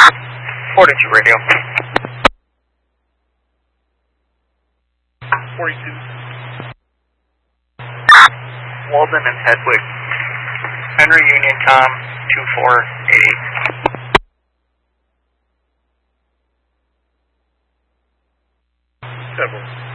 42 radio. 42. Walden and Hedwig. Henry Union Com 2488. Several.